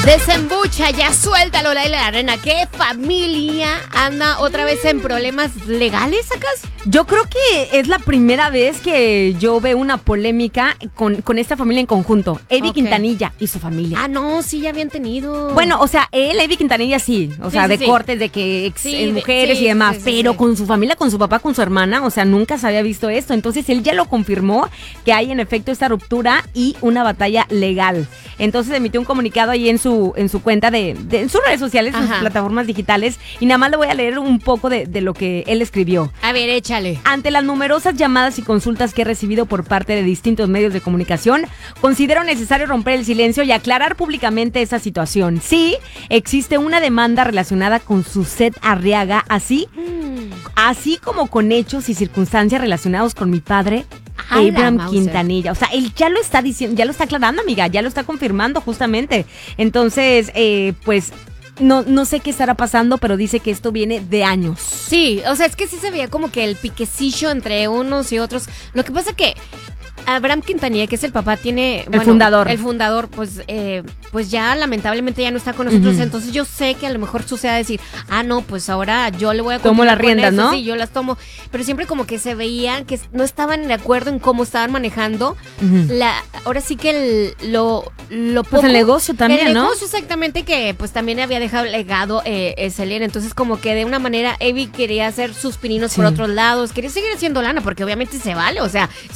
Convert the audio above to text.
Desembucha, ya suéltalo, Laila la Rena. ¿Qué familia anda otra vez en problemas legales, sacas? Yo creo que es la primera vez que yo veo una polémica con esta familia en conjunto. Eddie Quintanilla y su familia. Ah, no, sí, ya habían tenido. Bueno, o sea, Eddie Quintanilla sí. O sea, de cortes, de que mujeres y demás. Pero con su familia, con su papá, con su hermana, o sea, nunca se había visto esto. Entonces, él ya lo confirmó que hay en efecto esta ruptura y una batalla legal. Entonces, emitió un comunicado ahí en su cuenta en sus redes sociales, en sus plataformas digitales. Y nada más le voy a leer un poco de lo que él escribió. A ver, échale. Ante las numerosas llamadas y consultas que he recibido por parte de distintos medios de comunicación, considero necesario romper el silencio y aclarar públicamente esa situación. Sí, existe una demanda relacionada con Suset Arriaga, así como con hechos y circunstancias relacionados con mi padre, Abraham Quintanilla. O sea, él ya lo está diciendo, ya lo está aclarando, amiga, ya lo está confirmando justamente. Entonces, pues no sé qué estará pasando, pero dice que esto viene de años. Sí, o sea, es que sí se veía como que el piquecillo entre unos y otros. Lo que pasa que Abraham Quintanilla, que es el papá, tiene... El fundador, pues ya lamentablemente ya no está con nosotros. Entonces yo sé que a lo mejor suceda decir, no, pues ahora yo le voy a tomo las riendas, ¿no? Sí, yo las tomo. Pero siempre como que se veían que no estaban de acuerdo en cómo estaban manejando. Ahora sí que lo poco... Pues el negocio también, el ¿no? El negocio exactamente, que pues también había dejado legado Selena. Entonces como que de una manera Evie quería hacer sus pininos por otros lados. Quería seguir haciendo lana porque obviamente se vale, o sea...